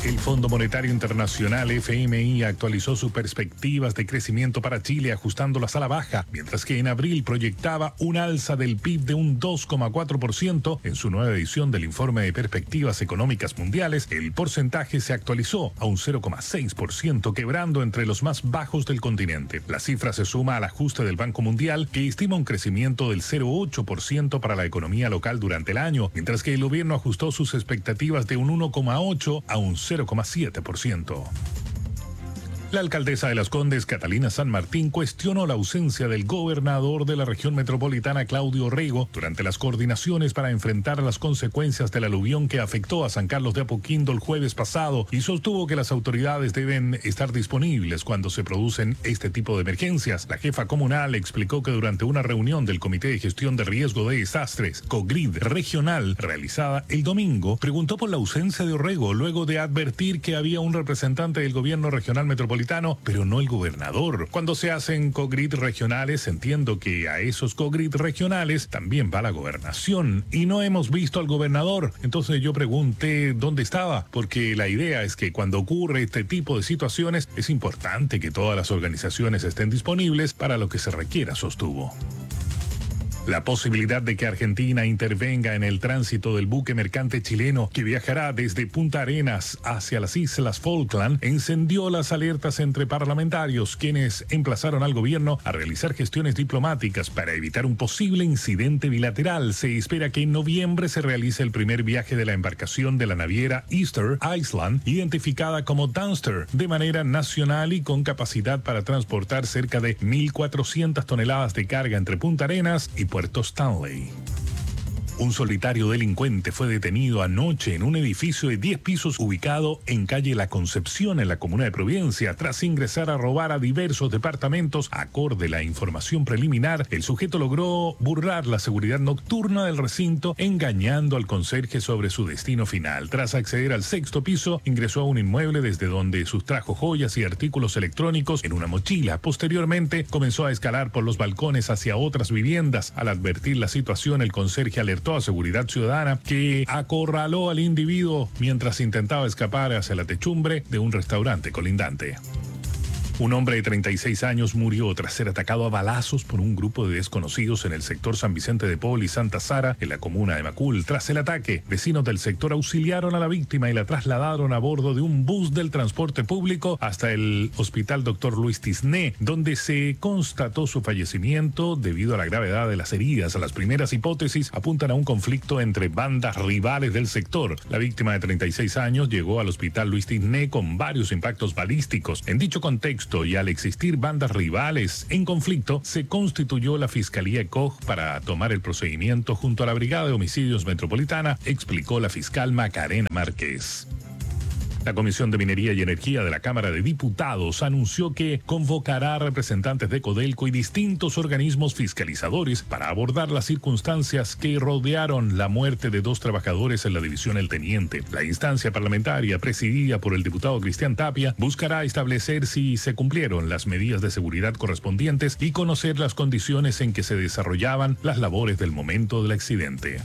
El Fondo Monetario Internacional, FMI, actualizó sus perspectivas de crecimiento para Chile, ajustándolas a la baja, mientras que en abril proyectaba un alza del PIB de un 2,4%. En su nueva edición del Informe de Perspectivas Económicas Mundiales, el porcentaje se actualizó a un 0,6%, quebrando entre los más bajos del continente. La cifra se suma al ajuste del Banco Mundial, que estima un crecimiento del 0,8% para la economía local durante el año, mientras que el gobierno ajustó sus expectativas de un 1,8% a un 0,7%. La alcaldesa de Las Condes, Catalina San Martín, cuestionó la ausencia del gobernador de la región metropolitana, Claudio Orrego, durante las coordinaciones para enfrentar las consecuencias del aluvión que afectó a San Carlos de Apoquindo el jueves pasado, y sostuvo que las autoridades deben estar disponibles cuando se producen este tipo de emergencias. La jefa comunal explicó que durante una reunión del Comité de Gestión de Riesgo de Desastres, COGRID regional, realizada el domingo, preguntó por la ausencia de Orrego, luego de advertir que había un representante del gobierno regional metropolitano, pero no el gobernador. Cuando se hacen COGRID regionales, entiendo que a esos COGRID regionales también va la gobernación, y no hemos visto al gobernador. Entonces yo pregunté dónde estaba, porque la idea es que cuando ocurre este tipo de situaciones es importante que todas las organizaciones estén disponibles para lo que se requiera, sostuvo. La posibilidad de que Argentina intervenga en el tránsito del buque mercante chileno que viajará desde Punta Arenas hacia las Islas Falkland encendió las alertas entre parlamentarios, quienes emplazaron al gobierno a realizar gestiones diplomáticas para evitar un posible incidente bilateral. Se espera que en noviembre se realice el primer viaje de la embarcación de la naviera Easter Island, identificada como Dunster, de manera nacional y con capacidad para transportar cerca de 1.400 toneladas de carga entre Punta Arenas y Puerto Stanley. Un solitario delincuente fue detenido anoche en un edificio de 10 pisos ubicado en calle La Concepción, en la comuna de Providencia. Tras ingresar a robar a diversos departamentos, acorde a la información preliminar, el sujeto logró burlar la seguridad nocturna del recinto, engañando al conserje sobre su destino final. Tras acceder al 6º piso, ingresó a un inmueble desde donde sustrajo joyas y artículos electrónicos en una mochila. Posteriormente, comenzó a escalar por los balcones hacia otras viviendas. Al advertir la situación, el conserje alertó a Seguridad Ciudadana, que acorraló al individuo mientras intentaba escapar hacia la techumbre de un restaurante colindante. Un hombre de 36 años murió tras ser atacado a balazos por un grupo de desconocidos en el sector San Vicente de Paul y Santa Sara, en la comuna de Macul. Tras el ataque, vecinos del sector auxiliaron a la víctima y la trasladaron a bordo de un bus del transporte público hasta el Hospital Dr. Luis Tisné, donde se constató su fallecimiento debido a la gravedad de las heridas. Las primeras hipótesis apuntan a un conflicto entre bandas rivales del sector. La víctima de 36 años llegó al Hospital Luis Tisné con varios impactos balísticos. En dicho contexto, y al existir bandas rivales en conflicto, se constituyó la Fiscalía ECOG para tomar el procedimiento junto a la Brigada de Homicidios Metropolitana, explicó la fiscal Macarena Márquez. La Comisión de Minería y Energía de la Cámara de Diputados anunció que convocará representantes de Codelco y distintos organismos fiscalizadores para abordar las circunstancias que rodearon la muerte de 2 trabajadores en la división El Teniente. La instancia parlamentaria, presidida por el diputado Cristian Tapia, buscará establecer si se cumplieron las medidas de seguridad correspondientes y conocer las condiciones en que se desarrollaban las labores del momento del accidente.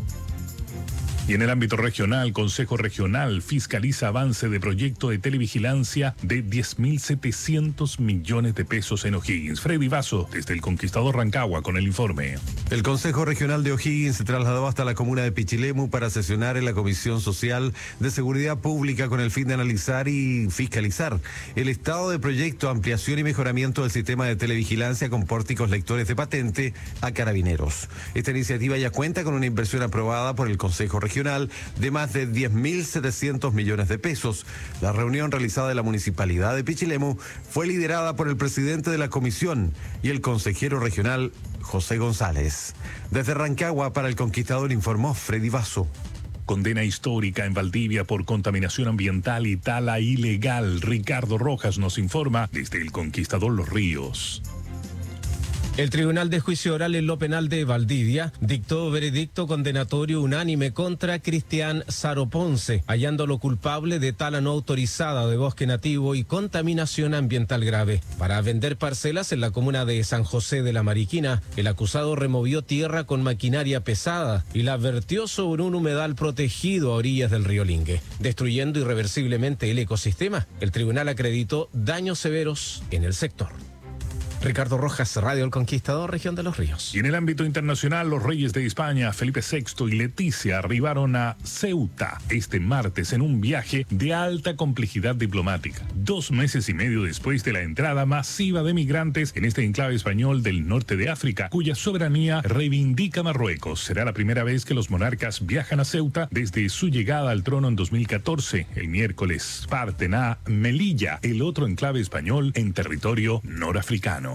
Y en el ámbito regional, Consejo Regional fiscaliza avance de proyecto de televigilancia de 10.700 millones de pesos en O'Higgins. Freddy Vaso, desde el Conquistador Rancagua, con el informe. El Consejo Regional de O'Higgins se trasladó hasta la comuna de Pichilemu para sesionar en la Comisión Social de Seguridad Pública con el fin de analizar y fiscalizar el estado de proyecto, ampliación y mejoramiento del sistema de televigilancia con pórticos lectores de patente a carabineros. Esta iniciativa ya cuenta con una inversión aprobada por el Consejo Regional de más de 10.700 millones de pesos. La reunión realizada en la Municipalidad de Pichilemu fue liderada por el presidente de la comisión y el consejero regional José González. Desde Rancagua para El Conquistador informó Freddy Vaso. Condena histórica en Valdivia por contaminación ambiental y tala ilegal. Ricardo Rojas nos informa desde El Conquistador Los Ríos. El Tribunal de Juicio Oral en lo Penal de Valdivia dictó veredicto condenatorio unánime contra Cristian Saro Ponce, hallándolo culpable de tala no autorizada de bosque nativo y contaminación ambiental grave. Para vender parcelas en la comuna de San José de la Mariquina, el acusado removió tierra con maquinaria pesada y la vertió sobre un humedal protegido a orillas del río Lingue, destruyendo irreversiblemente el ecosistema. El tribunal acreditó daños severos en el sector. Ricardo Rojas, Radio El Conquistador, Región de los Ríos. Y en el ámbito internacional, los reyes de España, Felipe VI y Leticia, arribaron a Ceuta este martes en un viaje de alta complejidad diplomática. 2 meses y medio después de la entrada masiva de migrantes en este enclave español del norte de África, cuya soberanía reivindica Marruecos. Será la primera vez que los monarcas viajan a Ceuta desde su llegada al trono en 2014. El miércoles parten a Melilla, el otro enclave español en territorio norafricano.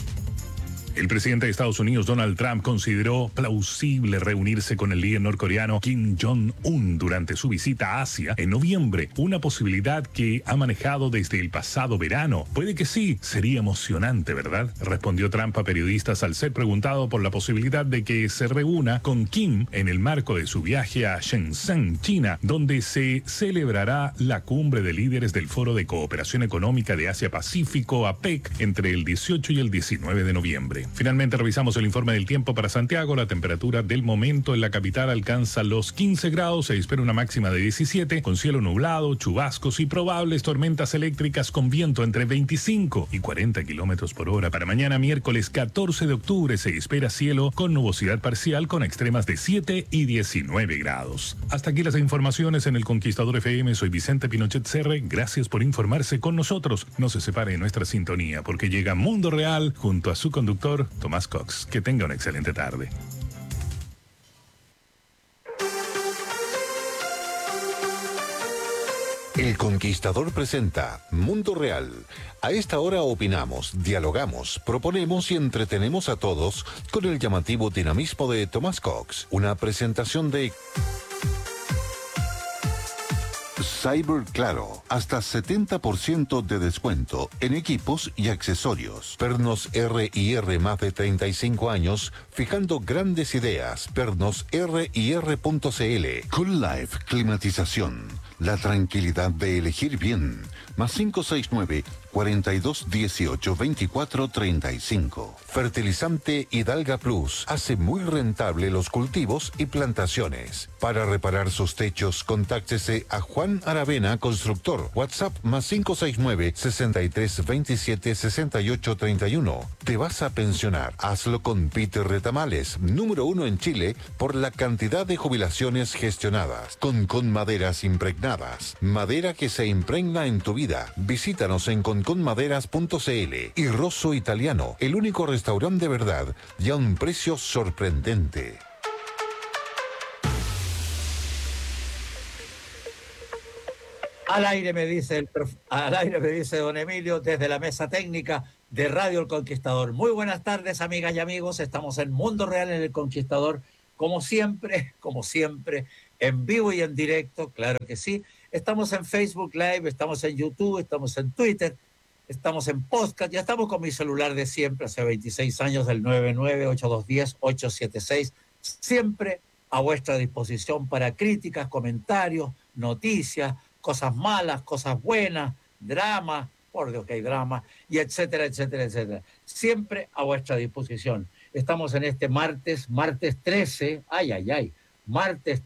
El presidente de Estados Unidos, Donald Trump, consideró plausible reunirse con el líder norcoreano Kim Jong-un durante su visita a Asia en noviembre, una posibilidad que ha manejado desde el pasado verano. Puede que sí, sería emocionante, ¿verdad?, respondió Trump a periodistas al ser preguntado por la posibilidad de que se reúna con Kim en el marco de su viaje a Shenzhen, China, donde se celebrará la cumbre de líderes del Foro de Cooperación Económica de Asia-Pacífico, APEC, entre el 18 y el 19 de noviembre. Finalmente revisamos el informe del tiempo para Santiago. La temperatura del momento en la capital alcanza los 15 grados. Se espera una máxima de 17, con cielo nublado, chubascos y probables tormentas eléctricas con viento entre 25 y 40 kilómetros por hora. Para mañana, miércoles 14 de octubre, se espera cielo con nubosidad parcial con extremas de 7 y 19 grados. Hasta aquí las informaciones en El Conquistador FM. Soy Vicente Pinochet Serre. Gracias por informarse con nosotros. No se separe de nuestra sintonía, porque llega Mundo Real junto a su conductor Tomás Cox. Que tenga una excelente tarde. El Conquistador presenta Mundo Real. A esta hora opinamos, dialogamos, proponemos y entretenemos a todos con el llamativo dinamismo de Tomás Cox. Una presentación de Cyber Claro, hasta 70% de descuento en equipos y accesorios. Pernos R&R, más de 35 años, fijando grandes ideas. Pernos R&R.cl. Cool Life Climatización, la tranquilidad de elegir bien. Más 569 4218 2435. Fertilizante Hidalga Plus hace muy rentable los cultivos y plantaciones. Para reparar sus techos, contáctese a Juan Aravena Constructor. WhatsApp más 569 6327 6831. ¿Te vas a pensionar? Hazlo con Peter Retamales, número 1 en Chile por la cantidad de jubilaciones gestionadas. Con maderas impregnadas. Madera que se impregna en tu vida. Visítanos en conconmaderas.cl. Y Rosso Italiano, el único restaurante de verdad y a un precio sorprendente. Al aire me dice don Emilio desde la mesa técnica de Radio El Conquistador. Muy buenas tardes, amigas y amigos. Estamos en Mundo Real en El Conquistador, como siempre, en vivo y en directo, claro que sí. Estamos en Facebook Live, estamos en YouTube, estamos en Twitter, estamos en podcast. Ya estamos con mi celular de siempre, hace 26 años, del 998210-876. Siempre a vuestra disposición para críticas, comentarios, noticias, cosas malas, cosas buenas, drama, por Dios que hay drama, y etcétera, etcétera, etcétera. Siempre a vuestra disposición. Estamos en este martes 13, martes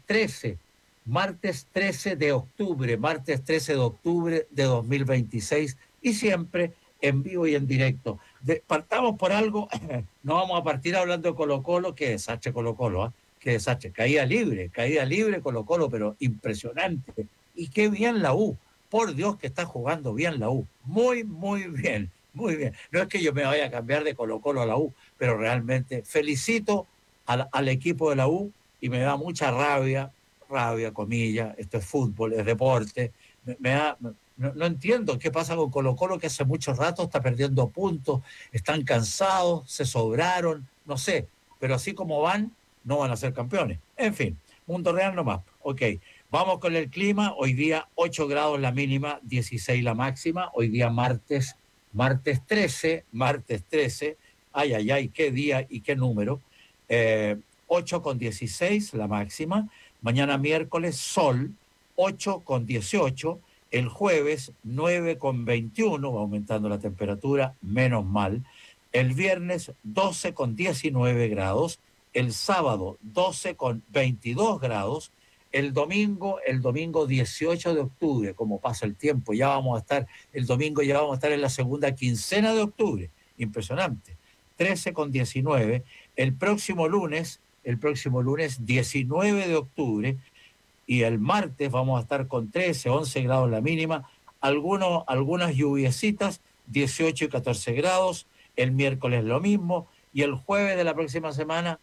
13 de octubre, de 2026, y siempre en vivo y en directo. Partamos por algo, no vamos a partir hablando de Colo-Colo, qué desastre Colo-Colo, ¿eh? Qué desastre, caída libre Colo-Colo, pero impresionante. Y qué bien la U, por Dios que está jugando bien la U, muy, muy bien. Muy bien, no es que yo me vaya a cambiar de Colo-Colo a la U, pero realmente felicito al equipo de la U y me da mucha rabia, comillas, esto es fútbol, es deporte, no entiendo qué pasa con Colo-Colo, que hace mucho rato está perdiendo puntos, están cansados, se sobraron, no sé, pero así como van, no van a ser campeones. En fin, Mundo Real nomás, ok. Vamos con el clima, hoy día 8 grados la mínima, 16 la máxima, hoy día martes 13, Ay, ay, ay, qué día y qué número. 8,16 la máxima. Mañana miércoles, sol, 8,18. El jueves, 9,21, va aumentando la temperatura, menos mal. El viernes, 12,19 grados. El sábado, 12,22 grados. El domingo 18 de octubre, como pasa el tiempo, ya vamos a estar, el domingo ya vamos a estar en la segunda quincena de octubre. Impresionante. 13,19. El próximo lunes 19 de octubre, y el martes vamos a estar con 13, 11 grados la mínima, algunas lluviecitas, 18 y 14 grados, el miércoles lo mismo, y el jueves de la próxima semana,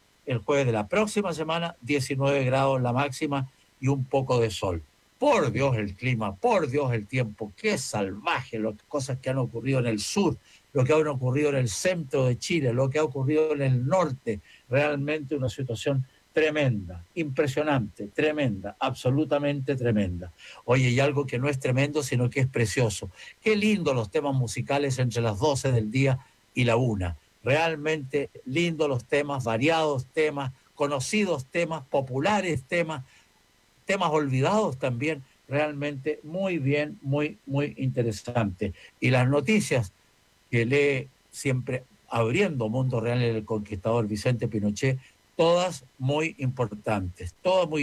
19 grados la máxima y un poco de sol. Por Dios el clima, por Dios el tiempo, qué salvaje las cosas que han ocurrido en el sur, lo que ha ocurrido en el centro de Chile, lo que ha ocurrido en el norte, realmente una situación tremenda, impresionante, tremenda, absolutamente tremenda. Oye, y algo que no es tremendo, sino que es precioso. Qué lindo los temas musicales entre las 12 del día y la 1. Realmente lindos los temas, variados temas, conocidos temas, populares temas olvidados también, realmente muy bien, muy, muy interesante. Y las noticias que lee siempre abriendo Mundo Real el conquistador Vicente Pinochet, todas muy importantes,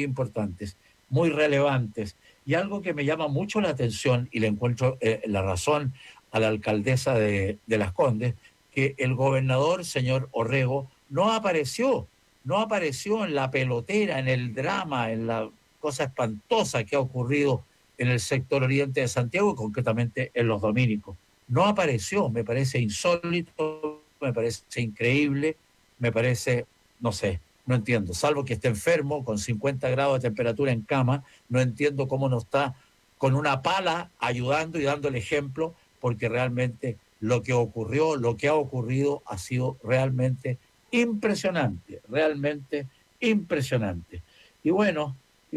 muy relevantes. Y algo que me llama mucho la atención, y le encuentro la razón a la alcaldesa de Las Condes, que el gobernador, señor Orrego, no apareció en la pelotera, en el drama, en la cosa espantosa que ha ocurrido en el sector oriente de Santiago, concretamente en Los Dominicos. No apareció, me parece insólito, me parece increíble, me parece, no sé, no entiendo, salvo que esté enfermo, con 50 grados de temperatura en cama, no entiendo cómo no está con una pala ayudando y dando el ejemplo, porque realmente lo que ha ocurrido ha sido realmente impresionante, realmente impresionante. Y bueno,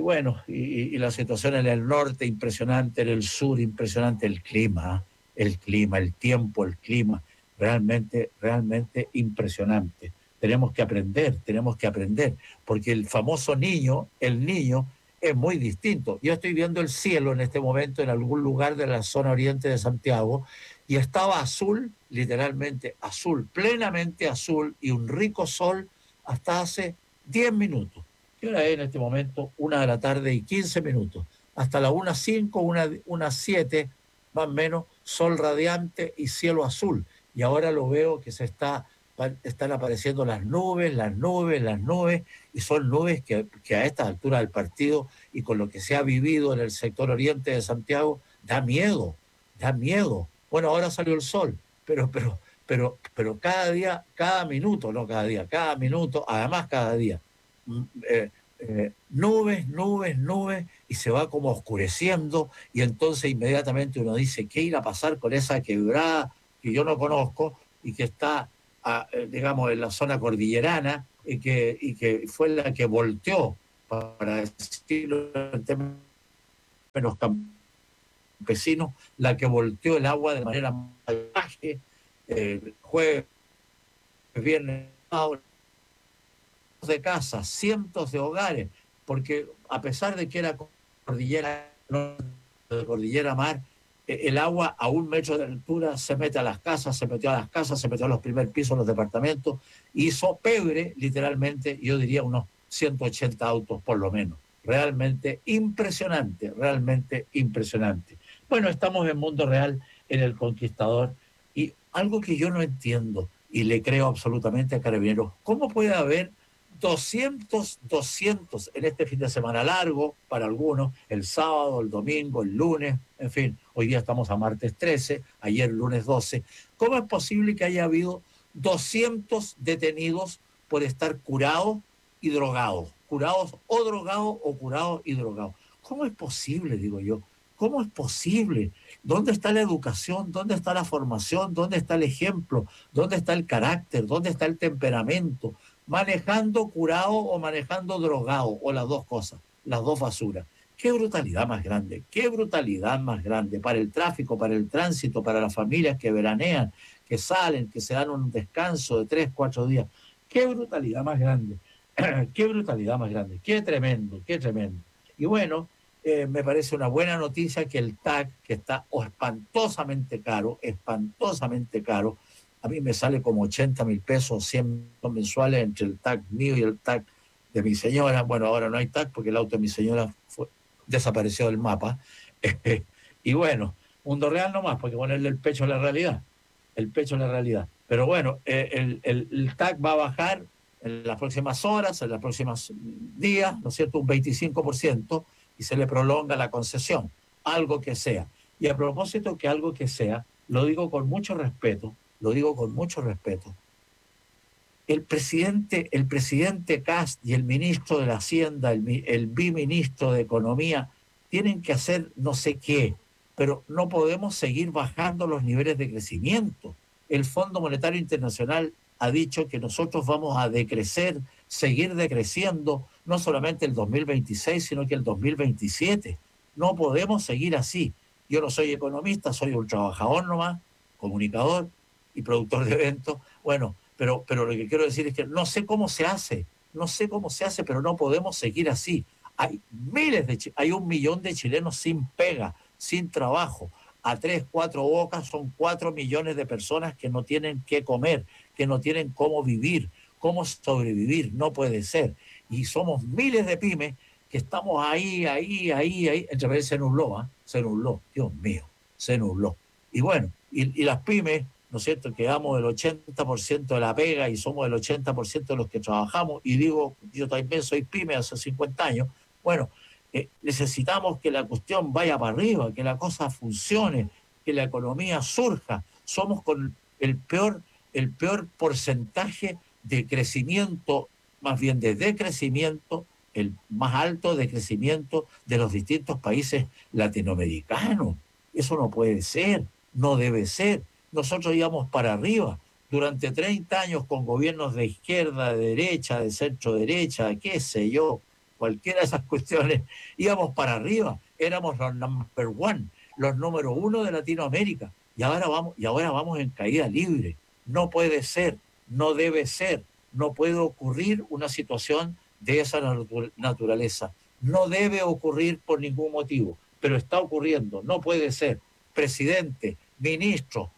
y la situación en el norte impresionante, en el sur impresionante, el clima, el tiempo, realmente, realmente impresionante. Tenemos que aprender, porque el famoso niño, el niño, es muy distinto. Yo estoy viendo el cielo en este momento en algún lugar de la zona oriente de Santiago y estaba azul, literalmente azul, plenamente azul y un rico sol hasta hace 10 minutos. ¿Qué hora es en este momento? 1:15 p.m. Hasta la 1:05, 1:07, más o menos, sol radiante y cielo azul. Y ahora lo veo que están apareciendo las nubes, y son nubes que a esta altura del partido y con lo que se ha vivido en el sector oriente de Santiago, da miedo. Bueno, ahora salió el sol, pero cada día, cada minuto, además cada día, nubes, y se va como oscureciendo, y entonces inmediatamente uno dice, ¿qué irá a pasar con esa quebrada que yo no conozco y que está, digamos, en la zona cordillerana y que fue la que volteó, para decirlo en términos campesinos, la que volteó el agua de manera salvaje, jueves, viernes, de casas, cientos de hogares, porque a pesar de que era cordillera mar, el agua a 1 metro de altura se mete a las casas, se metió a los primeros pisos, los departamentos, hizo pebre, literalmente, yo diría unos 180 autos por lo menos. Realmente impresionante. Bueno, estamos en Mundo Real, en El Conquistador, y algo que yo no entiendo, y le creo absolutamente a Carabineros, ¿cómo puede haber 200 en este fin de semana largo para algunos, el sábado, el domingo, el lunes, en fin, hoy día estamos a martes 13, ayer lunes 12? ¿Cómo es posible que haya habido 200 detenidos por estar curados y drogados? Curados o drogados. ¿Cómo es posible, digo yo? ¿Cómo es posible? ¿Dónde está la educación? ¿Dónde está la formación? ¿Dónde está el ejemplo? ¿Dónde está el carácter? ¿Dónde está el temperamento? Manejando curado o manejando drogado, o las dos cosas, las dos basuras. Qué brutalidad más grande, qué brutalidad más grande para el tráfico, para el tránsito, para las familias que veranean, que salen, que se dan un descanso de 3, 4 días. Qué brutalidad más grande, qué brutalidad más grande, qué tremendo, qué tremendo. Y bueno, me parece una buena noticia que el TAC, que está espantosamente caro, a mí me sale como 80.000 pesos, 100 mensuales entre el TAC mío y el TAC de mi señora. Bueno, ahora no hay TAC porque el auto de mi señora desapareció del mapa. Y bueno, mundo real nomás, porque ponerle el pecho a la realidad. El pecho a la realidad. Pero bueno, el TAC va a bajar en las próximas horas, en los próximos días, ¿no es cierto?, un 25%, y se le prolonga la concesión, algo que sea. Y a propósito que algo que sea, lo digo con mucho respeto, el presidente Kast y el ministro de la Hacienda, el biministro de Economía, tienen que hacer no sé qué, pero no podemos seguir bajando los niveles de crecimiento. El Fondo Monetario Internacional ha dicho que nosotros vamos a decrecer, seguir decreciendo, no solamente el 2026, sino que el 2027. No podemos seguir así. Yo no soy economista, soy un trabajador nomás, comunicador y productor de eventos. Bueno, pero lo que quiero decir es que no sé cómo se hace, pero no podemos seguir así. Hay hay 1 millón de chilenos sin pega, sin trabajo. A 3, 4 bocas son 4 millones de personas que no tienen qué comer, que no tienen cómo vivir, cómo sobrevivir. No puede ser. Y somos miles de pymes que estamos ahí. Entre veces se nubló, Dios mío, se nubló. Y bueno, y las pymes, ¿no es cierto?, que damos el 80% de la pega y somos el 80% de los que trabajamos, y digo, yo también soy pyme hace 50 años, bueno, necesitamos que la cuestión vaya para arriba, que la cosa funcione, que la economía surja. Somos con el peor porcentaje de crecimiento, más bien de decrecimiento, el más alto decrecimiento de los distintos países latinoamericanos. Eso no puede ser, no debe ser. Nosotros íbamos para arriba durante 30 años con gobiernos de izquierda, de derecha, de centro derecha, qué sé yo, cualquiera de esas cuestiones, íbamos para arriba, éramos los number one, los número 1 de Latinoamérica, y ahora vamos en caída libre. No puede ser, no debe ser, no puede ocurrir una situación de esa naturaleza. No debe ocurrir por ningún motivo, pero está ocurriendo, no puede ser. Presidente, ministro,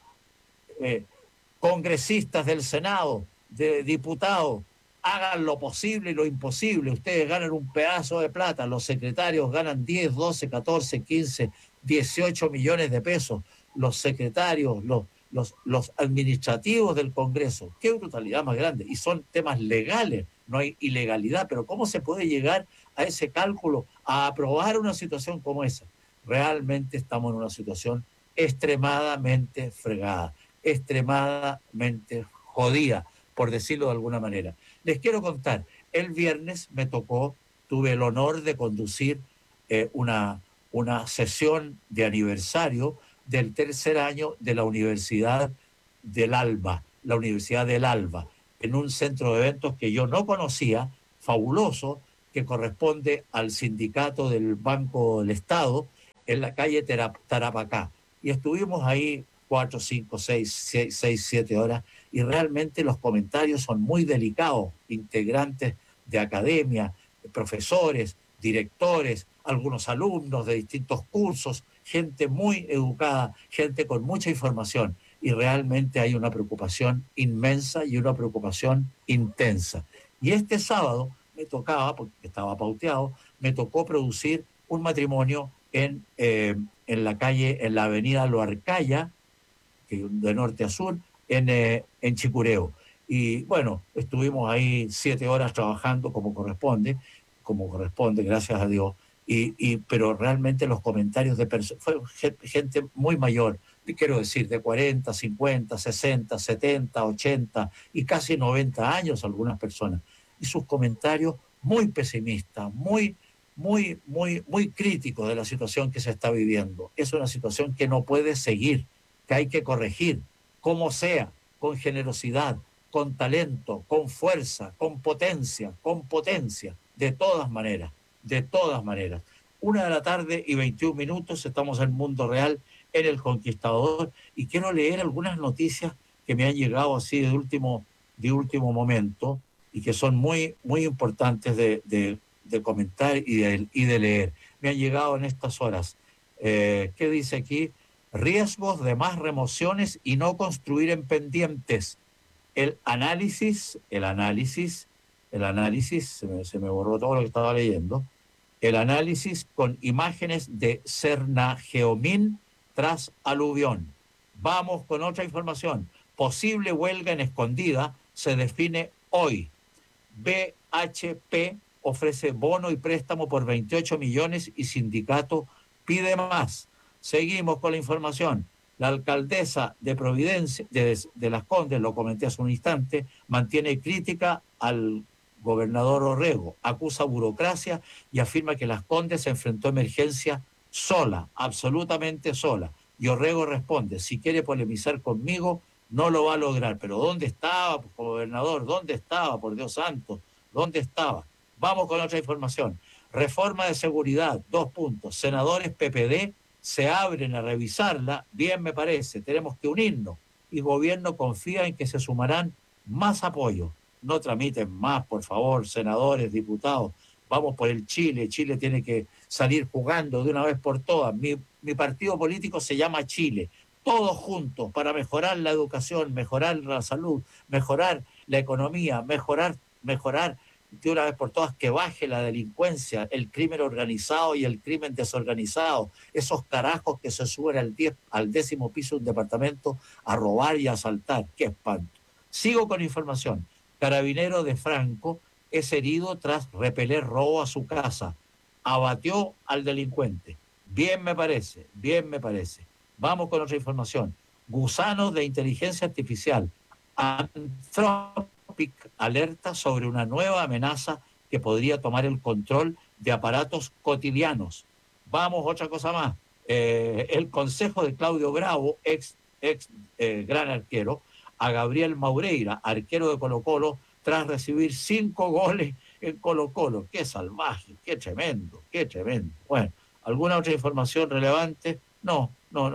congresistas del Senado, de diputados, hagan lo posible y lo imposible. Ustedes ganan un pedazo de plata, los secretarios ganan 10, 12, 14, 15, 18 millones de pesos, los secretarios, los administrativos del Congreso. Qué brutalidad más grande. Y son temas legales, no hay ilegalidad, pero ¿cómo se puede llegar a ese cálculo, a aprobar una situación como esa? Realmente estamos en una situación extremadamente fregada, extremadamente jodida, por decirlo de alguna manera. Les quiero contar, el viernes tuve el honor de conducir una sesión de aniversario del 3er año de la Universidad del Alba, en un centro de eventos que yo no conocía, fabuloso, que corresponde al sindicato del Banco del Estado, en la calle Tarapacá. Y estuvimos ahí 4, 5, 6, 7 horas, y realmente los comentarios son muy delicados, integrantes de academia, profesores, directores, algunos alumnos de distintos cursos, gente muy educada, gente con mucha información, y realmente hay una preocupación inmensa y una preocupación intensa. Y este sábado me tocaba, porque estaba pauteado, me tocó producir un matrimonio en la avenida Loarcaya, de norte a sur, en Chicureo. Y bueno, estuvimos ahí 7 horas trabajando como corresponde, gracias a Dios. Pero realmente los comentarios fue gente muy mayor, quiero decir, de 40, 50, 60, 70, 80 y casi 90 años algunas personas. Y sus comentarios muy pesimistas, muy críticos de la situación que se está viviendo. Es una situación que no puede seguir, que hay que corregir, como sea, con generosidad, con talento, con fuerza, con potencia, de todas maneras. 1:21 estamos en Mundo Real, en El Conquistador, y quiero leer algunas noticias que me han llegado así de último momento y que son muy, muy importantes de comentar y de leer. Me han llegado en estas horas. ¿Qué dice aquí? Riesgos de más remociones y no construir en pendientes. El análisis, se me borró todo lo que estaba leyendo. El análisis con imágenes de Cernageomín tras aluvión. Vamos con otra información. Posible huelga en Escondida se define hoy. BHP ofrece bono y préstamo por 28 millones y sindicato pide más. Seguimos con la información. La alcaldesa de Providencia, de Las Condes, lo comenté hace un instante, mantiene crítica al gobernador Orrego, acusa burocracia y afirma que Las Condes se enfrentó a emergencia sola, absolutamente sola. Y Orrego responde, si quiere polemizar conmigo, no lo va a lograr. Pero ¿dónde estaba, gobernador? ¿Dónde estaba, por Dios santo? ¿Dónde estaba? Vamos con otra información. Reforma de seguridad, 2 puntos. Senadores PPD se abren a revisarla, bien me parece, tenemos que unirnos. Y gobierno confía en que se sumarán más apoyo. No tramiten más, por favor, senadores, diputados. Vamos por el Chile. Chile tiene que salir jugando de una vez por todas. Mi partido político se llama Chile. Todos juntos para mejorar la educación, mejorar la salud, mejorar la economía, mejorar de una vez por todas que baje la delincuencia, el crimen organizado y el crimen desorganizado, esos carajos que se suben al 10º piso de un departamento a robar y a asaltar. ¡Qué espanto! Sigo con información. Carabinero de Franco es herido tras repeler robo a su casa. Abatió al delincuente. Bien me parece, bien me parece. Vamos con otra información. Gusanos de inteligencia artificial. Anthropic alerta sobre una nueva amenaza que podría tomar el control de aparatos cotidianos. Vamos, otra cosa más. El consejo de Claudio Bravo, ex gran arquero, a Gabriel Maureira, arquero de Colo-Colo, tras recibir 5 goles en Colo-Colo. ¡Qué salvaje! ¡Qué tremendo! ¡Qué tremendo! Bueno, ¿alguna otra información relevante? No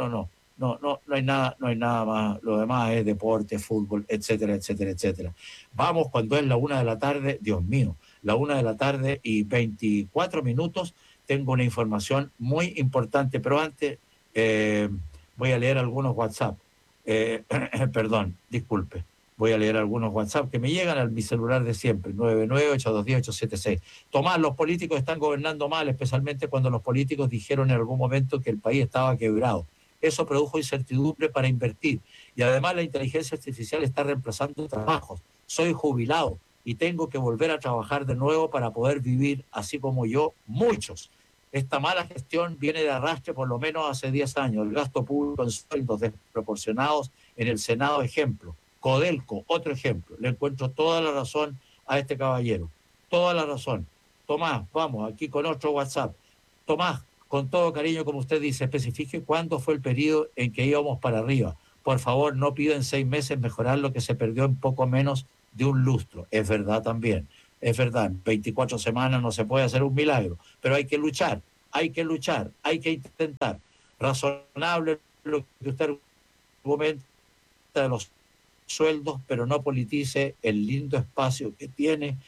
hay nada más. Lo demás es deporte, fútbol, etcétera, etcétera, etcétera. Vamos cuando es la 1:00 p.m, Dios mío, la 1:00 p.24. Tengo una información muy importante, pero antes voy a leer algunos WhatsApp. Perdón, disculpe. Voy a leer algunos WhatsApp que me llegan a mi celular de siempre, 998220876. Tomás, los políticos están gobernando mal, especialmente cuando los políticos dijeron en algún momento que el país estaba quebrado. Eso produjo incertidumbre para invertir. Y además la inteligencia artificial está reemplazando trabajos. Soy jubilado y tengo que volver a trabajar de nuevo para poder vivir, así como yo, muchos. Esta mala gestión viene de arrastre por lo menos hace 10 años. El gasto público en sueldos desproporcionados en el Senado, ejemplo. Codelco, otro ejemplo. Le encuentro toda la razón a este caballero. Toda la razón. Tomás, vamos, aquí con otro WhatsApp. Tomás, con todo cariño, como usted dice, especifique cuándo fue el periodo en que íbamos para arriba. Por favor, no pida en 6 meses mejorar lo que se perdió en poco menos de un lustro. Es verdad también. Es verdad, en 24 semanas no se puede hacer un milagro, pero hay que luchar, hay que intentar. Razonable lo que usted argumenta de los sueldos, pero no politice el lindo espacio que tiene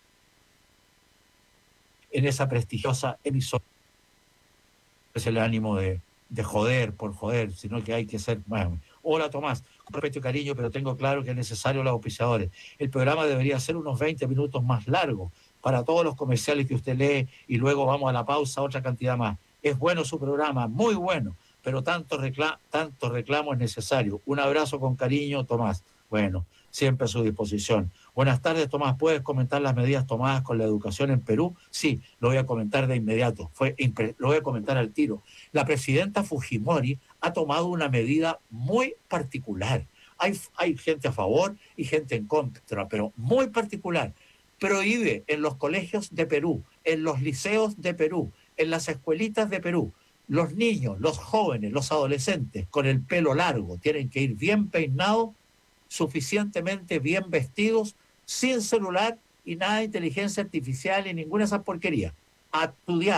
en esa prestigiosa emisora. Es el ánimo de joder por joder, sino que hay que ser más. Hola Tomás, con respeto y cariño, pero tengo claro que es necesario los auspiciadores. El programa debería ser unos 20 minutos más largo para todos los comerciales que usted lee y luego vamos a la pausa, otra cantidad más. Es bueno su programa, muy bueno, pero tanto reclamo es necesario. Un abrazo con cariño, Tomás. Bueno, siempre a su disposición. Buenas tardes, Tomás. ¿Puedes comentar las medidas tomadas con la educación en Perú? Sí, lo voy a comentar de inmediato. Lo voy a comentar al tiro. La presidenta Fujimori ha tomado una medida muy particular. Hay gente a favor y gente en contra, pero muy particular. Prohíbe en los colegios de Perú, en los liceos de Perú, en las escuelitas de Perú, los niños, los jóvenes, los adolescentes con el pelo largo tienen que ir bien peinados, suficientemente bien vestidos, sin celular y nada de inteligencia artificial y ninguna de esas porquerías. A estudiar.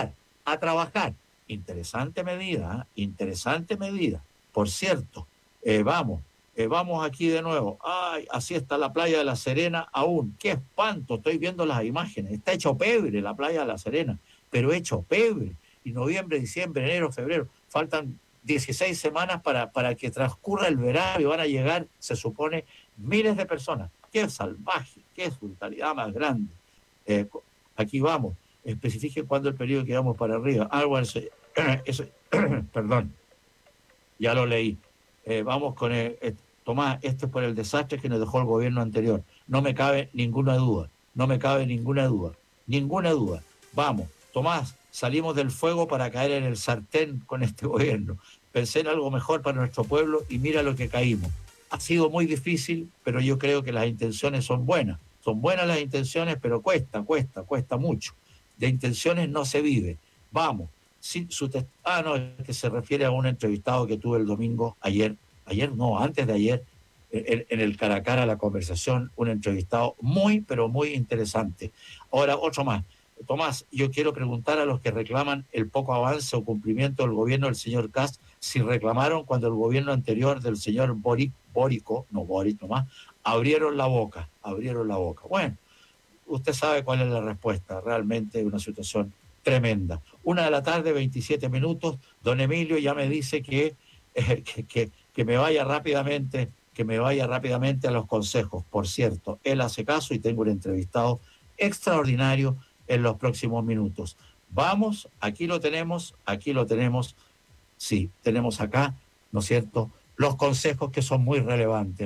a trabajar. Interesante medida, ¿eh? Interesante medida. Por cierto, vamos aquí de nuevo. Ay, así está la playa de La Serena aún. ¡Qué espanto! Estoy viendo las imágenes. Está hecho pebre la playa de La Serena, pero hecho pebre. Y noviembre, diciembre, enero, febrero, faltan 16 semanas para que transcurra el verano y van a llegar, se supone, miles de personas. ¡Qué salvaje! ¡Qué brutalidad más grande! Aquí vamos. Especifique cuándo el periodo que vamos para arriba. Algo ese, perdón, ya lo leí. Vamos con Tomás, esto es por el desastre que nos dejó el gobierno anterior. No me cabe ninguna duda. No me cabe ninguna duda. Ninguna duda. Vamos, Tomás, salimos del fuego para caer en el sartén con este gobierno. Pensé en algo mejor para nuestro pueblo y mira lo que caímos. Ha sido muy difícil, pero yo creo que las intenciones son buenas. Son buenas las intenciones, pero cuesta mucho. De intenciones no se vive. Vamos. No, es que se refiere a un entrevistado que tuve el domingo, antes de ayer, en el cara a cara, la conversación, un entrevistado muy, pero muy interesante. Ahora, otro más. Tomás, yo quiero preguntar a los que reclaman el poco avance o cumplimiento del gobierno del señor Kast, si reclamaron cuando el gobierno anterior del señor Boric, abrieron la boca. Bueno, usted sabe cuál es la respuesta. Realmente es una situación tremenda. 1:00 p.m, 27. Don Emilio ya me dice que me vaya rápidamente, a los consejos. Por cierto, él hace caso y tengo un entrevistado extraordinario en los próximos minutos. Vamos, aquí lo tenemos. Sí, tenemos acá, ¿no es cierto?, los consejos que son muy relevantes,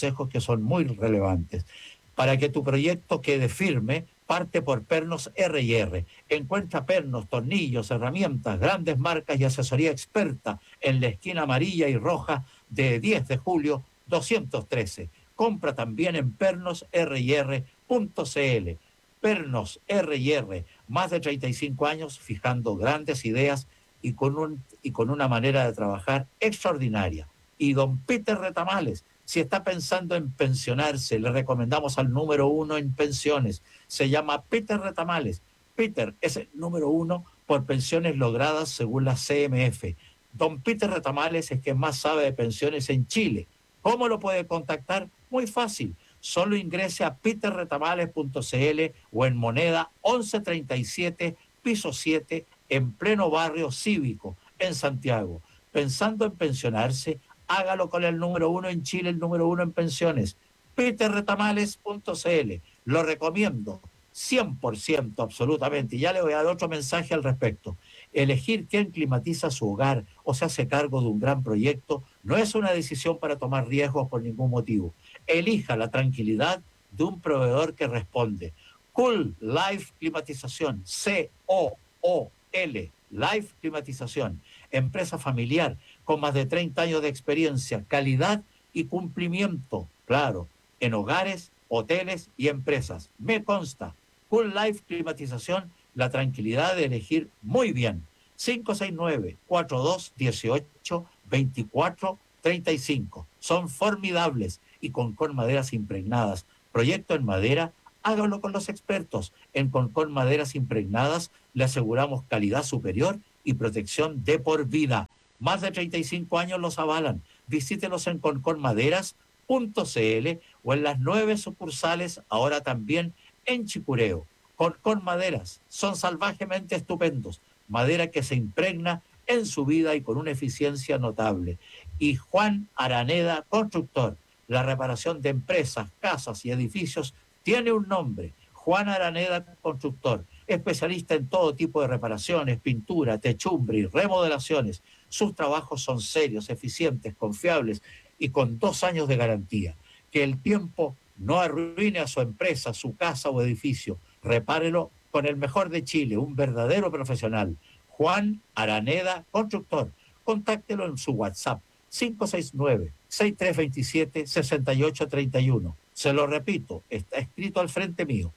Para que tu proyecto quede firme, parte por Pernos R&R. Encuentra pernos, tornillos, herramientas, grandes marcas y asesoría experta en la esquina amarilla y roja de 10 de julio 213. Compra también en pernosr.cl. Pernos R&R, más de 35 años fijando grandes ideas y con una manera de trabajar extraordinaria. Y don Peter Retamales, si está pensando en pensionarse, le recomendamos al número 1 en pensiones. Se llama Peter Retamales. Peter es el número 1 por pensiones logradas según la CMF. Don Peter Retamales es quien más sabe de pensiones en Chile. ¿Cómo lo puede contactar? Muy fácil. Solo ingrese a peterretamales.cl o en moneda 1137, piso 7, en pleno barrio cívico, en Santiago. Pensando en pensionarse, hágalo con el número 1 en Chile, el número 1 en pensiones. peterretamales.cl. Lo recomiendo 100%, absolutamente. Y ya le voy a dar otro mensaje al respecto. Elegir quién climatiza su hogar o se hace cargo de un gran proyecto no es una decisión para tomar riesgos por ningún motivo. Elija la tranquilidad de un proveedor que responde. Cool Life Climatización, C-O-O-L, Life Climatización, empresa familiar con más de 30 años de experiencia, calidad y cumplimiento, claro, en hogares, hoteles y empresas. Me consta, Cool Life Climatización, la tranquilidad de elegir muy bien. 569-4218-2435. Son formidables y con maderas impregnadas. Proyecto en madera, hágalo con los expertos. En Concon Maderas Impregnadas le aseguramos calidad superior y protección de por vida. Más de 35 años los avalan. Visítenos en conconmaderas.cl o en las 9 sucursales, ahora también en Chicureo. Concon Maderas son salvajemente estupendos. Madera que se impregna en su vida y con una eficiencia notable. Y Juan Araneda, constructor. La reparación de empresas, casas y edificios tiene un nombre. Juan Araneda, constructor. Especialista en todo tipo de reparaciones, pintura, techumbre y remodelaciones. Sus trabajos son serios, eficientes, confiables y con 2 años de garantía. Que el tiempo no arruine a su empresa, su casa o edificio. Repárelo con el mejor de Chile, un verdadero profesional. Juan Araneda, constructor. Contáctelo en su WhatsApp, 569-6327-6831. Se lo repito, está escrito al frente mío,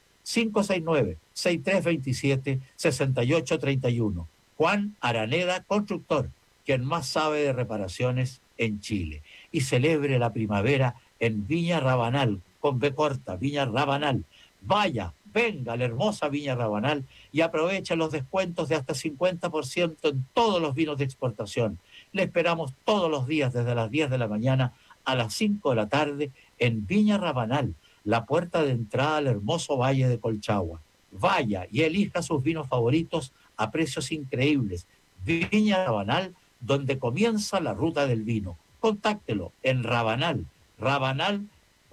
569-6327-6831. Juan Araneda, constructor, quien más sabe de reparaciones en Chile. Y celebre la primavera en Viña Rabanal, con B corta, Viña Rabanal. Vaya, Venga a la hermosa Viña Rabanal y aprovecha los descuentos de hasta 50% en todos los vinos de exportación. Le esperamos todos los días desde las 10 de la mañana a las 5 de la tarde en Viña Rabanal, la puerta de entrada al hermoso Valle de Colchagua. Vaya y elija sus vinos favoritos a precios increíbles. Viña Rabanal, donde comienza la ruta del vino. Contáctelo en Rabanal, rabanal.cl.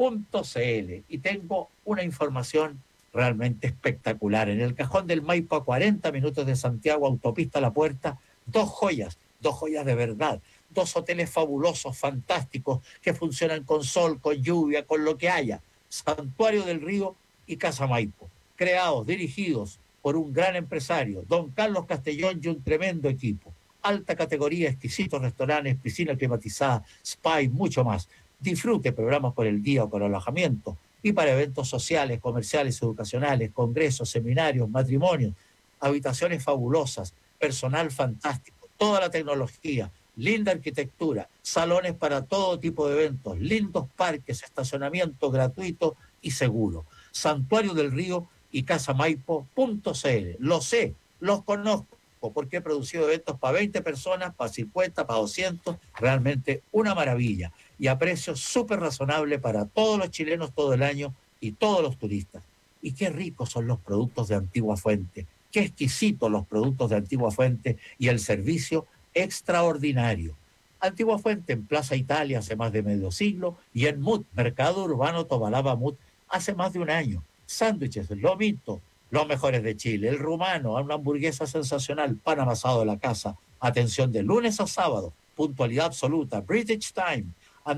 Y tengo una información realmente espectacular. En el Cajón del Maipo, a 40 minutos de Santiago, autopista La Puerta, dos joyas de verdad, dos hoteles fabulosos, fantásticos, que funcionan con sol, con lluvia, con lo que haya. Santuario del Río y Casa Maipo, creados, dirigidos por un gran empresario, don Carlos Castellón, y un tremendo equipo. Alta categoría, exquisitos restaurantes, piscina climatizada, spa y mucho más. Disfrute programas por el día o con alojamiento y para eventos sociales, comerciales, educacionales, congresos, seminarios, matrimonios, habitaciones fabulosas, personal fantástico, toda la tecnología, linda arquitectura, salones para todo tipo de eventos, lindos parques, estacionamiento gratuito y seguro. Santuario del Río y casamaipo.cl. Lo sé, los conozco, porque he producido eventos para 20 personas, para 50, para 200, realmente una maravilla. Y a precios súper razonables para todos los chilenos todo el año y todos los turistas. Y qué ricos son los productos de Antigua Fuente, qué exquisitos los productos de Antigua Fuente y el servicio extraordinario. Antigua Fuente en Plaza Italia hace más de medio siglo y en Mut, Mercado Urbano Tobalaba Mut, hace más de un año. Sándwiches, lomito, los mejores de Chile, el rumano, una hamburguesa sensacional, pan amasado de la casa, atención de lunes a sábado, puntualidad absoluta, British Time,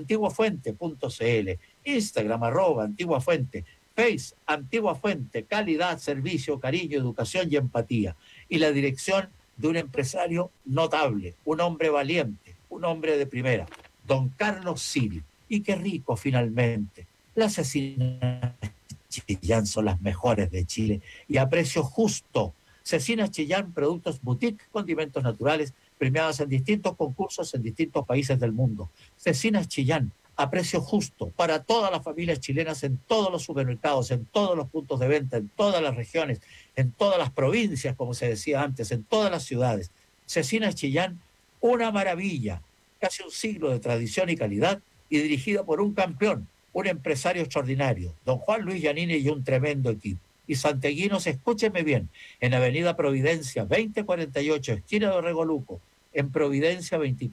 antiguafuente.cl, Instagram @antiguafuente, Face Antigua Fuente, calidad, servicio, cariño, educación y empatía. Y la dirección de un empresario notable, un hombre valiente, un hombre de primera, don Carlos Siri. Y qué rico finalmente, las cecinas Chillán son las mejores de Chile y a precio justo. Cecinas Chillán, productos boutique, condimentos naturales, premiados en distintos concursos en distintos países del mundo. Cecinas Chillán, a precio justo, para todas las familias chilenas, en todos los supermercados, en todos los puntos de venta, en todas las regiones, en todas las provincias, como se decía antes, en todas las ciudades. Cecinas Chillán, una maravilla, casi un siglo de tradición y calidad, y dirigida por un campeón, un empresario extraordinario, don Juan Luis Giannini, y un tremendo equipo. Y santiaguinos, escúchenme bien, en Avenida Providencia 2048, esquina de Regoluco, en Providencia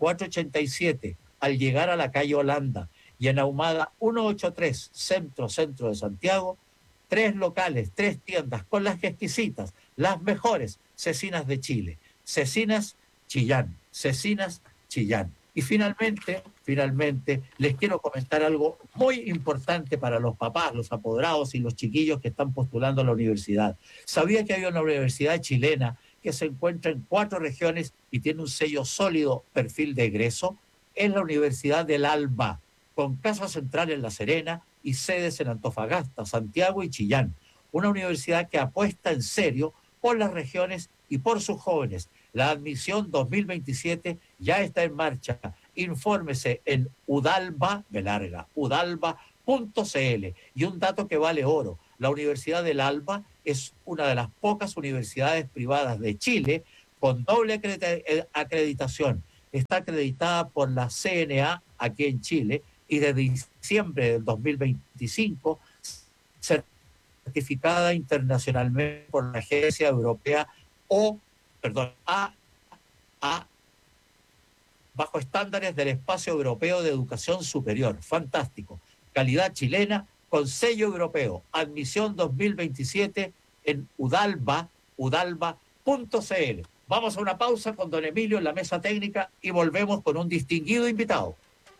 2487, al llegar a la calle Holanda, y en Ahumada 183, centro de Santiago, 3 locales, 3 tiendas con las exquisitas, las mejores cecinas de Chile. Cecinas Chillán, Cecinas Chillán. Y finalmente, les quiero comentar algo muy importante para los papás, los apoderados y los chiquillos que están postulando a la universidad. ¿Sabía que hay una universidad chilena que se encuentra en 4 regiones y tiene un sello sólido perfil de egreso? Es la Universidad del Alba, con casa central en La Serena y sedes en Antofagasta, Santiago y Chillán. Una universidad que apuesta en serio por las regiones y por sus jóvenes. La admisión 2027 ya está en marcha. Infórmese en udalba.cl. Y un dato que vale oro. La Universidad del Alba es una de las pocas universidades privadas de Chile con doble acreditación. Está acreditada por la CNA aquí en Chile y desde diciembre del 2025 certificada internacionalmente por la Agencia Europea bajo estándares del Espacio Europeo de Educación Superior. Fantástico. Calidad chilena con sello europeo. Admisión 2027 en udalba.cl. Vamos a una pausa con don Emilio en la mesa técnica y volvemos con un distinguido invitado.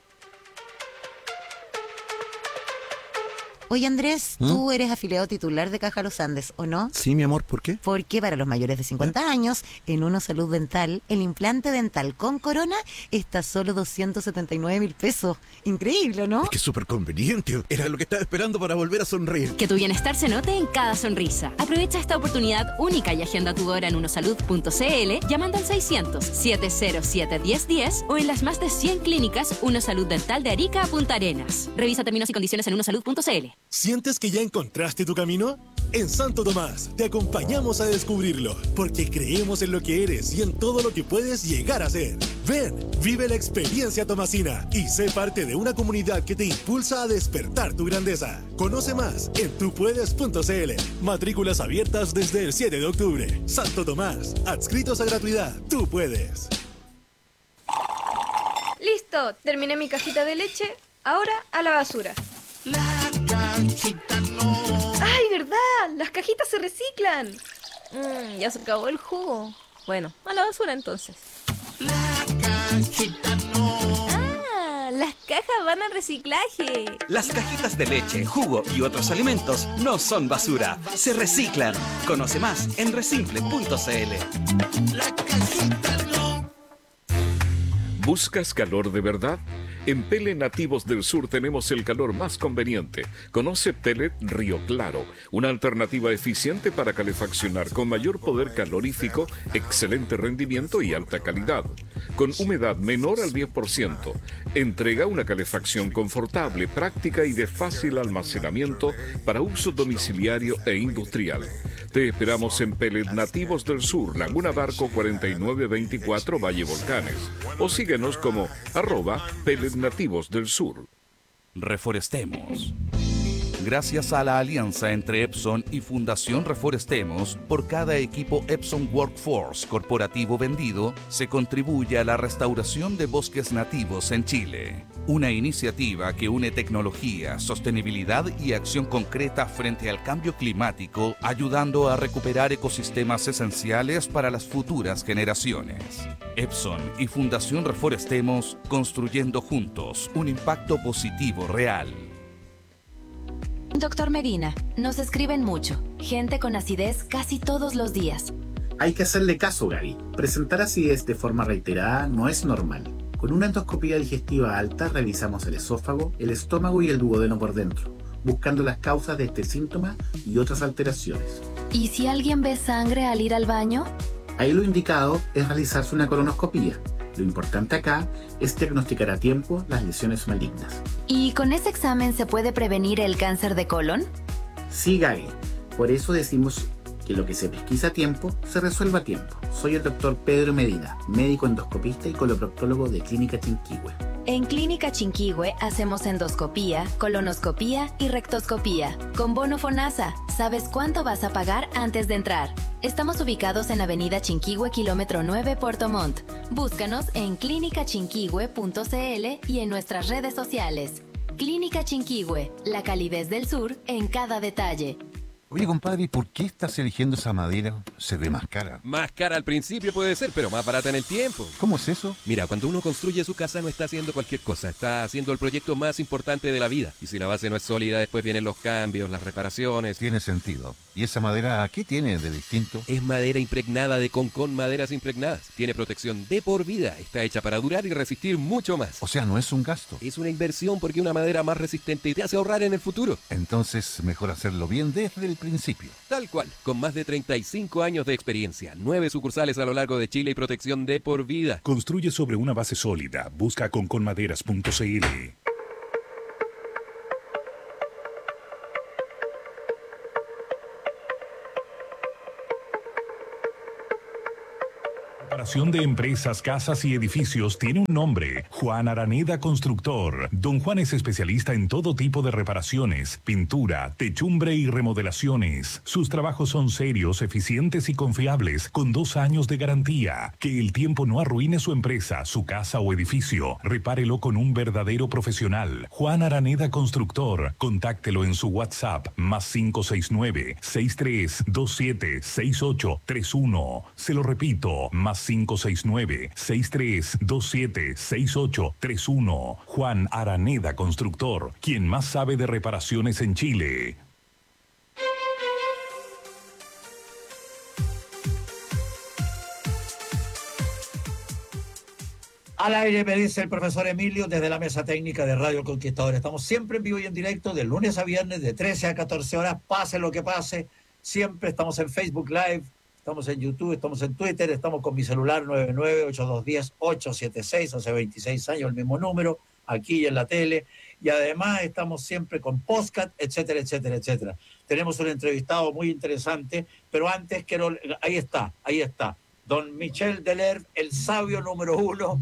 Oye, Andrés, tú eres afiliado titular de Caja Los Andes, ¿o no? Sí, mi amor, ¿por qué? Porque para los mayores de 50 años, en Uno Salud Dental, el implante dental con corona está a solo 279.000 pesos. Increíble, ¿no? Es que es súper conveniente. Era lo que estaba esperando para volver a sonreír. Que tu bienestar se note en cada sonrisa. Aprovecha esta oportunidad única y agenda tu hora en unosalud.cl llamando al 600-707-1010 o en las más de 100 clínicas Uno Salud Dental de Arica a Punta Arenas. Revisa términos y condiciones en unosalud.cl. ¿Sientes que ya encontraste tu camino? En Santo Tomás te acompañamos a descubrirlo, porque creemos en lo que eres y en todo lo que puedes llegar a ser. Ven, vive la experiencia tomasina y sé parte de una comunidad que te impulsa a despertar tu grandeza. Conoce más en tupuedes.cl. Matrículas abiertas desde el 7 de octubre. Santo Tomás, adscritos a gratuidad. Tú puedes. Listo, terminé mi cajita de leche. Ahora a la basura. La cajita no. ¡Ay, verdad! Las cajitas se reciclan. Ya se acabó el jugo. Bueno, a la basura entonces. La cajita no. ¡Ah! Las cajas van al reciclaje. Las cajitas de leche, jugo y otros alimentos no son basura, se reciclan. Conoce más en resimple.cl. La cajita no. ¿Buscas calor de verdad? En Pele Nativos del Sur tenemos el calor más conveniente. Conoce Pellet Río Claro, una alternativa eficiente para calefaccionar con mayor poder calorífico, excelente rendimiento y alta calidad. Con humedad menor al 10%, entrega una calefacción confortable, práctica y de fácil almacenamiento para uso domiciliario e industrial. Te esperamos en Pellet Nativos del Sur, Laguna Barco 4924, Valle Volcanes. O síguenos como @Pellet Nativos del Sur. Reforestemos. Gracias a la alianza entre Epson y Fundación Reforestemos, por cada equipo Epson Workforce corporativo vendido, se contribuye a la restauración de bosques nativos en Chile. Una iniciativa que une tecnología, sostenibilidad y acción concreta frente al cambio climático, ayudando a recuperar ecosistemas esenciales para las futuras generaciones. Epson y Fundación Reforestemos, construyendo juntos un impacto positivo real. Doctor Medina, nos escriben mucho. Gente con acidez casi todos los días. Hay que hacerle caso, Gaby. Presentar acidez de forma reiterada no es normal. Con una endoscopía digestiva alta revisamos el esófago, el estómago y el duodeno por dentro, buscando las causas de este síntoma y otras alteraciones. ¿Y si alguien ve sangre al ir al baño? Ahí lo indicado es realizarse una colonoscopía. Lo importante acá es diagnosticar a tiempo las lesiones malignas. ¿Y con ese examen se puede prevenir el cáncer de colon? Sí, Gaby. Por eso decimos que lo que se pesquisa a tiempo, se resuelva a tiempo. Soy el doctor Pedro Medina, médico endoscopista y coloproctólogo de Clínica Chinquihue. En Clínica Chinquihue hacemos endoscopía, colonoscopía y rectoscopía. Con bono FONASA, sabes cuánto vas a pagar antes de entrar. Estamos ubicados en Avenida Chinquihue, kilómetro 9, Puerto Montt. Búscanos en clínicachinquihue.cl y en nuestras redes sociales. Clínica Chinquihue, la calidez del sur en cada detalle. Oye, compadre, ¿por qué estás eligiendo esa madera? Se ve más cara. Más cara al principio puede ser, pero más barata en el tiempo. ¿Cómo es eso? Mira, cuando uno construye su casa no está haciendo cualquier cosa, está haciendo el proyecto más importante de la vida. Y si la base no es sólida, después vienen los cambios, las reparaciones. Tiene sentido. ¿Y esa madera qué tiene de distinto? Es madera impregnada de Concon Maderas Impregnadas. Tiene protección de por vida. Está hecha para durar y resistir mucho más. O sea, no es un gasto. Es una inversión porque una madera más resistente te hace ahorrar en el futuro. Entonces, mejor hacerlo bien desde el principio. Tal cual. Con más de 35 años de experiencia, 9 sucursales a lo largo de Chile y protección de por vida. Construye sobre una base sólida. Busca conconmaderas.cl. Reparación de empresas, casas y edificios tiene un nombre: Juan Araneda Constructor. Don Juan es especialista en todo tipo de reparaciones, pintura, techumbre y remodelaciones. Sus trabajos son serios, eficientes y confiables, con 2 años de garantía. Que el tiempo no arruine su empresa, su casa o edificio. Repárelo con un verdadero profesional. Juan Araneda Constructor. Contáctelo en su WhatsApp +569 6327 6831. Se lo repito, +569 6327 6831. Juan Araneda Constructor, quien más sabe de reparaciones en Chile. Al aire me dice el profesor Emilio desde la mesa técnica de Radio El Conquistador. Estamos siempre en vivo y en directo de lunes a viernes de 13 a 14 horas, pase lo que pase. Siempre estamos en Facebook Live, estamos en YouTube, estamos en Twitter, estamos con mi celular 998210-876, hace 26 años el mismo número. aquí y en la tele, y además estamos siempre con podcast, etcétera, etcétera, etcétera. Tenemos un entrevistado muy interesante, pero antes quiero, ahí está, don Michel Delerm, el sabio número uno,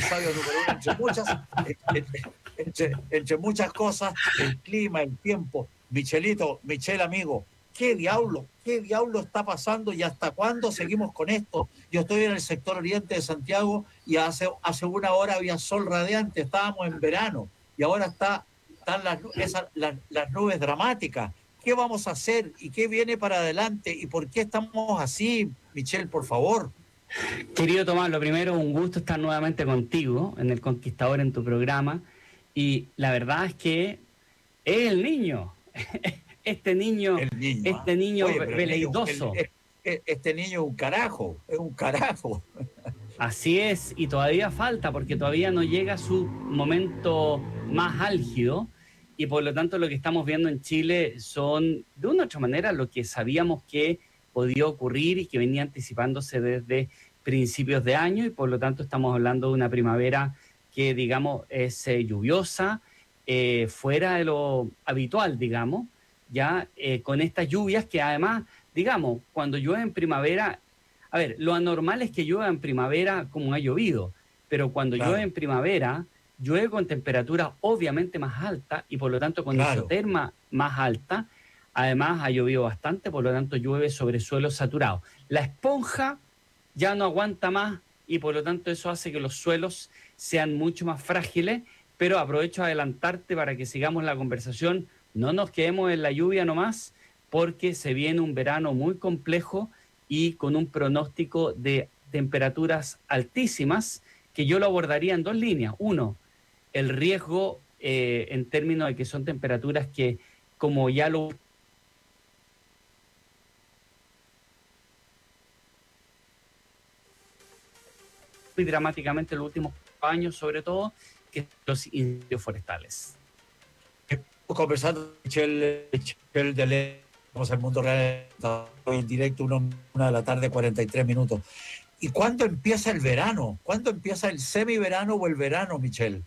entre muchas cosas, el clima, el tiempo. Michelito, Michel amigo, ¿qué diablo está pasando y hasta cuándo seguimos con esto? Yo estoy en el sector oriente de Santiago y hace una hora había sol radiante, estábamos en verano y ahora están las nubes dramáticas. ¿Qué vamos a hacer y qué viene para adelante y por qué estamos así, Michel, por favor? Querido Tomás, lo primero, un gusto estar nuevamente contigo en El Conquistador, en tu programa, y la verdad es que es el niño. Este niño Oye, veleidoso. Este niño es un carajo. Así es, y todavía falta, porque todavía no llega su momento más álgido, y por lo tanto lo que estamos viendo en Chile son, de una u otra manera, lo que sabíamos que podía ocurrir y que venía anticipándose desde principios de año, y por lo tanto estamos hablando de una primavera que, digamos, es lluviosa, fuera de lo habitual, digamos, ya con estas lluvias que además, digamos, cuando llueve en primavera, a ver, lo anormal es que llueva en primavera como ha llovido, pero cuando llueve en primavera, llueve con temperatura obviamente más alta y por lo tanto con isoterma más alta. Además ha llovido bastante, por lo tanto llueve sobre suelo saturado. La esponja ya no aguanta más y por lo tanto eso hace que los suelos sean mucho más frágiles, pero aprovecho a adelantarte para que sigamos la conversación. No nos quedemos en la lluvia nomás, porque se viene un verano muy complejo y con un pronóstico de temperaturas altísimas, que yo lo abordaría en dos líneas. Uno, el riesgo en términos de que son temperaturas que, como ya lo muy dramáticamente en los últimos años, sobre todo, que son los incendios forestales. Conversando con Michel Delerm, vamos al mundo real, en directo, 1:43 PM. ¿Y cuándo empieza el verano? ¿Cuándo empieza el semiverano o el verano, Michel?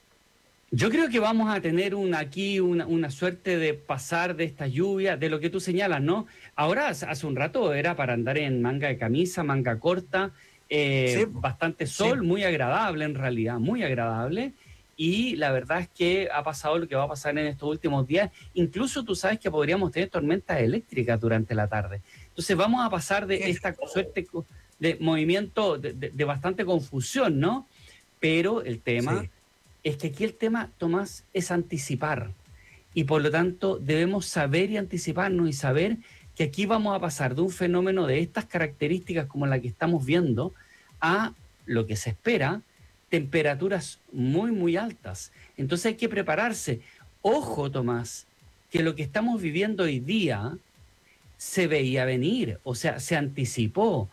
Yo creo que vamos a tener una suerte de pasar de esta lluvia, de lo que tú señalas, ¿no? Ahora, hace un rato era para andar en manga de camisa, manga corta, bastante sol, muy agradable en realidad, muy agradable. Y la verdad es que ha pasado lo que va a pasar en estos últimos días. Incluso tú sabes que podríamos tener tormentas eléctricas durante la tarde. Entonces vamos a pasar de esta suerte de movimiento, de bastante confusión, ¿no? Pero el tema es que aquí el tema, Tomás, es anticipar. Y por lo tanto debemos saber y anticiparnos y saber que aquí vamos a pasar de un fenómeno de estas características como la que estamos viendo a lo que se espera, temperaturas muy, muy altas. Entonces hay que prepararse. Ojo, Tomás, que lo que estamos viviendo hoy día se veía venir, o sea, se anticipó,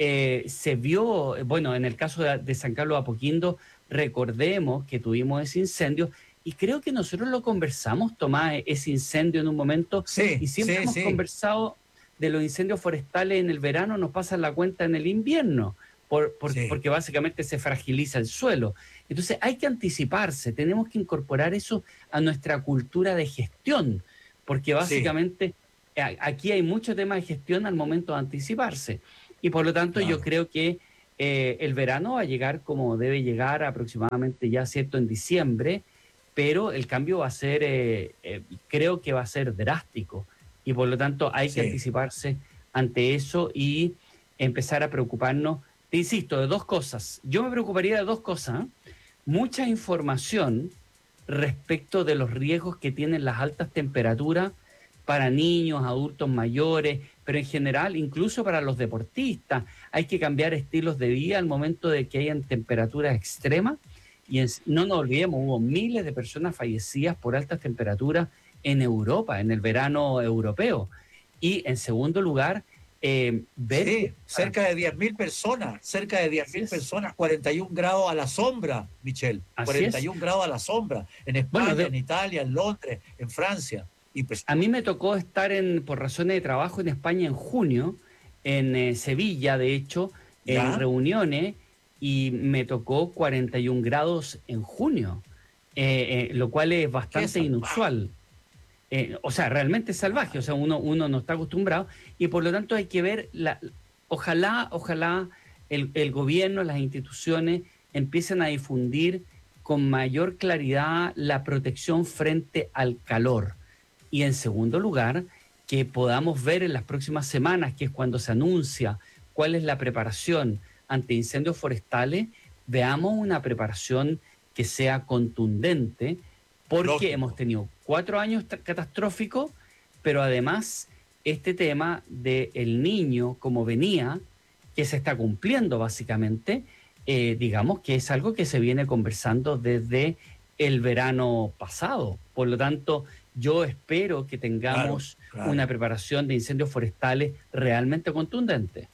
se vio, bueno, en el caso de San Carlos de Apoquindo, recordemos que tuvimos ese incendio y creo que nosotros lo conversamos, Tomás, ese incendio en un momento, y siempre hemos conversado de los incendios forestales en el verano, nos pasan la cuenta en el invierno. Porque básicamente se fragiliza el suelo. Entonces hay que anticiparse, tenemos que incorporar eso a nuestra cultura de gestión, porque básicamente aquí hay mucho tema de gestión al momento de anticiparse. Y por lo tanto yo creo que el verano va a llegar como debe llegar aproximadamente ya, ¿cierto?, en diciembre, pero el cambio va a ser, creo que va a ser drástico. Y por lo tanto hay que anticiparse ante eso y empezar a preocuparnos. Te insisto, de dos cosas. Yo me preocuparía de dos cosas. Mucha información respecto de los riesgos que tienen las altas temperaturas para niños, adultos mayores, pero en general, incluso para los deportistas. Hay que cambiar estilos de vida al momento de que hayan temperaturas extremas. Y no nos olvidemos, hubo miles de personas fallecidas por altas temperaturas en Europa, en el verano europeo. Y en segundo lugar, cerca de 10.000 personas, 41 grados a la sombra, Michel, 41 grados a la sombra, en España, en Italia, en Londres, en Francia. A mí me tocó estar por razones de trabajo en España en junio, en Sevilla, de hecho, en reuniones, y me tocó 41 grados en junio. lo cual es bastante inusual. O sea, realmente salvaje, o sea, uno no está acostumbrado, y por lo tanto hay que ver, ojalá el gobierno, las instituciones empiecen a difundir con mayor claridad la protección frente al calor. Y en segundo lugar, que podamos ver en las próximas semanas, que es cuando se anuncia cuál es la preparación ante incendios forestales, veamos una preparación que sea contundente, porque hemos tenido 4 años catastróficos, pero además este tema del Niño como venía, que se está cumpliendo básicamente, digamos que es algo que se viene conversando desde el verano pasado. Por lo tanto, yo espero que tengamos una preparación de incendios forestales realmente contundente.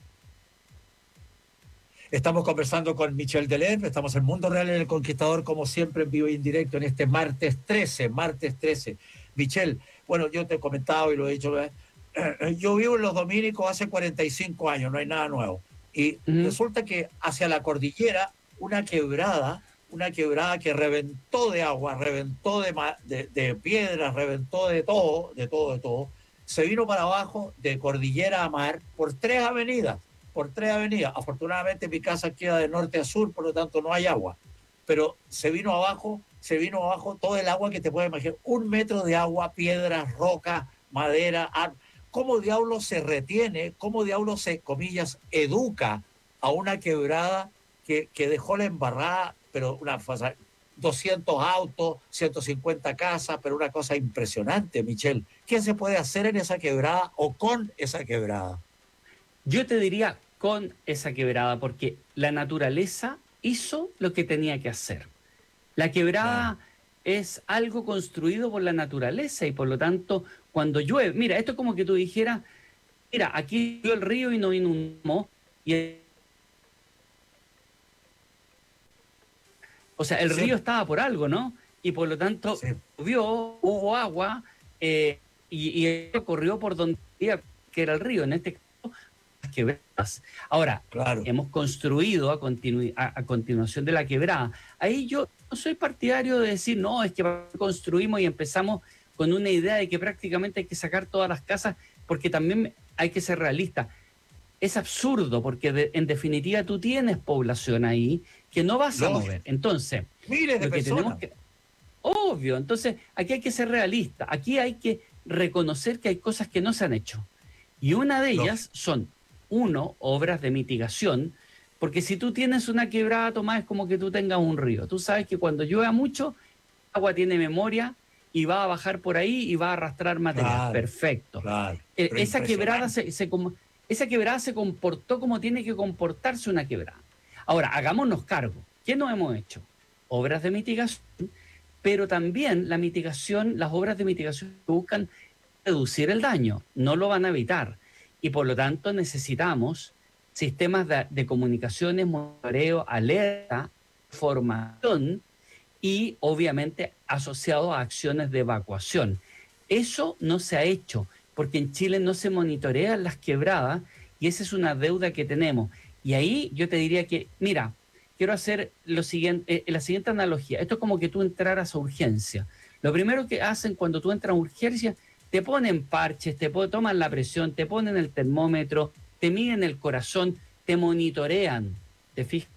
Estamos conversando con Michel Delem, estamos en Mundo Real en El Conquistador, como siempre en vivo y en directo en este martes 13. Michel, bueno, yo te he comentado y lo he dicho, yo vivo en Los Dominicos hace 45 años, no hay nada nuevo. Y resulta que hacia la cordillera, una quebrada que reventó de agua, reventó de piedras, reventó de todo, se vino para abajo de cordillera a mar por 3 avenidas. Afortunadamente mi casa queda de norte a sur, por lo tanto no hay agua. Pero se vino abajo todo el agua que te puedes imaginar. 1 metro de agua, piedras, rocas, madera. ¿Cómo diablos se retiene? ¿Cómo diablos se, comillas, educa a una quebrada que dejó la embarrada, pero 200 autos, 150 casas, pero una cosa impresionante, Michel? ¿Qué se puede hacer en esa quebrada o con esa quebrada? Yo te diría con esa quebrada, porque la naturaleza hizo lo que tenía que hacer. La quebrada es algo construido por la naturaleza y por lo tanto, cuando llueve, mira, esto es como que tú dijeras, mira, aquí lluvió el río y no inundó, o sea, el río estaba por algo, ¿no? Y por lo tanto, llovió, hubo agua, y corrió por donde que era el río, en este caso, las quebradas. Ahora, hemos construido a continuación de la quebrada. Ahí yo no soy partidario de decir, no, es que construimos y empezamos con una idea de que prácticamente hay que sacar todas las casas, porque también hay que ser realista. Es absurdo, porque en definitiva tú tienes población ahí que no vas a mover. Entonces, miles de personas. Obvio, entonces aquí hay que ser realista. Aquí hay que reconocer que hay cosas que no se han hecho. Y una de ellas son, obras de mitigación, porque si tú tienes una quebrada, Tomás, es como que tú tengas un río. Tú sabes que cuando llueve mucho, el agua tiene memoria y va a bajar por ahí y va a arrastrar material. Perfecto. Esa quebrada se comportó como tiene que comportarse una quebrada. Ahora, hagámonos cargo. ¿Qué no hemos hecho? Obras de mitigación, pero también las obras de mitigación buscan reducir el daño, no lo van a evitar. Y por lo tanto necesitamos sistemas de comunicaciones, monitoreo, alerta, formación y obviamente asociado a acciones de evacuación. Eso no se ha hecho porque en Chile no se monitorean las quebradas y esa es una deuda que tenemos. Y ahí yo te diría que, mira, quiero hacer la siguiente analogía. Esto es como que tú entraras a urgencia. Lo primero que hacen cuando tú entras a urgencia, te ponen parches, toman la presión, te ponen el termómetro, te miden el corazón, te monitorean. ¿Te fijas?